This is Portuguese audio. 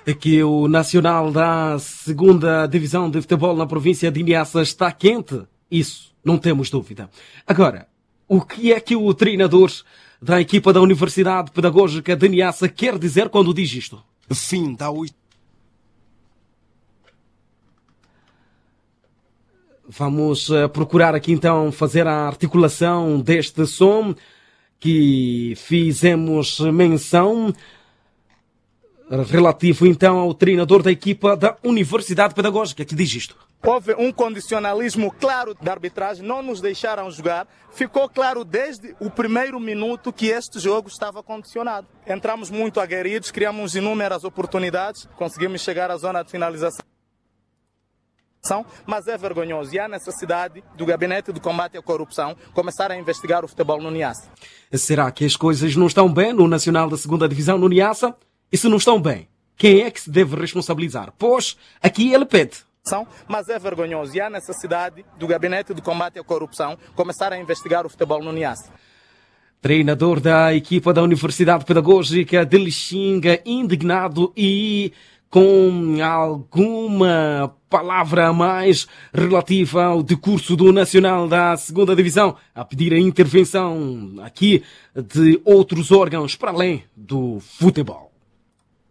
Que o Nacional da segunda divisão de futebol na província de Niassa está quente, isso não temos dúvida. Agora, o que é que o treinador da equipa da Universidade Pedagógica de Niassa quer dizer quando diz isto? Fim da Vamos procurar aqui então fazer a articulação deste som que fizemos menção, relativo então ao treinador da equipa da Universidade Pedagógica, que diz isto. Houve um condicionalismo claro da arbitragem, não nos deixaram jogar. Ficou claro desde o primeiro minuto que este jogo estava condicionado. Entramos muito aguerridos, criamos inúmeras oportunidades, conseguimos chegar à zona de finalização. Mas é vergonhoso e há necessidade do Gabinete de Combate à Corrupção começar a investigar o futebol no Niassa. Será que as coisas não estão bem no Nacional da segunda divisão no Niassa? E se não estão bem, quem é que se deve responsabilizar? Pois, aqui ele pede. Mas é vergonhoso e há necessidade do Gabinete de Combate à Corrupção começar a investigar o futebol no Niassa. Treinador da equipa da Universidade Pedagógica de Lixinga, indignado e com alguma palavra a mais relativa ao decurso do Nacional da segunda divisão, a pedir a intervenção aqui de outros órgãos para além do futebol.